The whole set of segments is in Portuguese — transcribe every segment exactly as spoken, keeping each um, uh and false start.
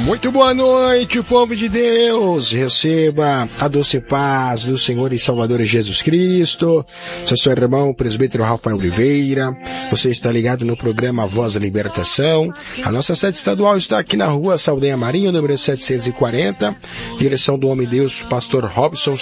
Muito boa noite, povo de Deus. Receba a doce paz do Senhor e Salvador Jesus Cristo. Sou seu irmão, presbítero Rafael Oliveira. Você está ligado no programa Voz da Libertação. A nossa sede estadual está aqui na rua Saldanha Marinho, número setecentos e quarenta. Direção do Homem Deus, pastor Robson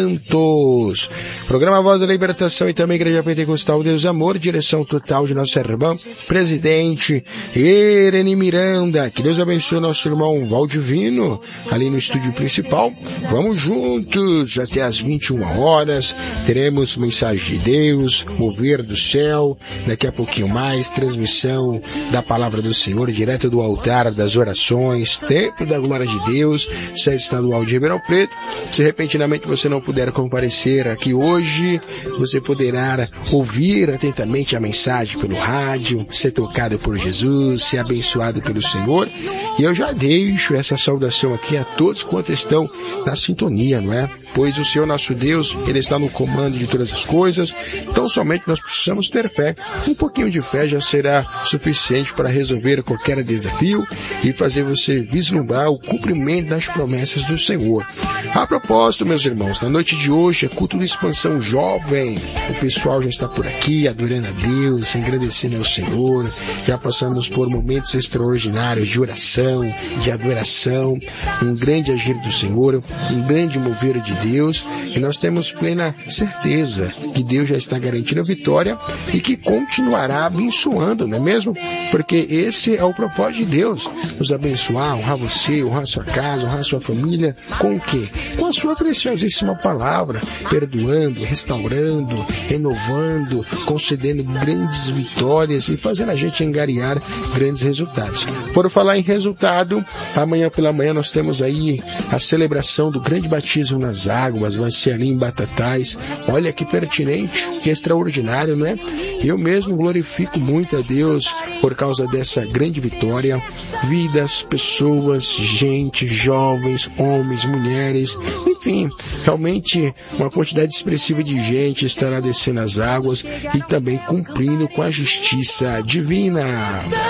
Santos. Programa Voz da Libertação e também Igreja Pentecostal Deus e Amor. Direção total de nosso irmão, presidente Irene Miranda. Que Deus abençoe nosso irmão Valdivino, ali no estúdio principal. Vamos juntos até às vinte e uma horas. Teremos mensagem de Deus, mover do céu. Daqui a pouquinho mais, transmissão da palavra do Senhor, direto do altar das orações, Templo da Glória de Deus, sede estadual de Ribeirão Preto. Se repentinamente você não puder comparecer aqui hoje, você poderá ouvir atentamente a mensagem pelo rádio, ser tocado por Jesus, ser abençoado pelo Senhor. E eu já deixo essa saudação aqui a todos quantos estão na sintonia, não é? Pois o Senhor nosso Deus, Ele está no comando de todas as coisas, então somente nós precisamos ter fé. Um pouquinho de fé já será suficiente para resolver qualquer desafio e fazer você vislumbrar o cumprimento das promessas do Senhor. A propósito, meus irmãos, na noite de hoje é culto de expansão jovem. O pessoal já está por aqui, adorando a Deus, agradecendo ao Senhor. Já passamos por momentos extraordinários de oração, de adoração, um grande agir do Senhor, um grande mover de Deus, e nós temos plena certeza que Deus já está garantindo a vitória e que continuará abençoando, não é mesmo? Porque esse é o propósito de Deus, nos abençoar, honrar você, honrar sua casa, honrar sua família, com o quê? Com a sua preciosíssima palavra, perdoando, restaurando, renovando, concedendo grandes vitórias e fazendo a gente angariar grandes resultados. Por falar em resultado, amanhã pela manhã nós temos aí a celebração do grande batismo nas águas, vai ser ali em Batatais. Olha que pertinente, que extraordinário, não é? Eu mesmo glorifico muito a Deus por causa dessa grande vitória. Vidas, pessoas, gente, jovens, homens, mulheres, enfim, realmente uma quantidade expressiva de gente estará descendo as águas e também cumprindo com a justiça divina.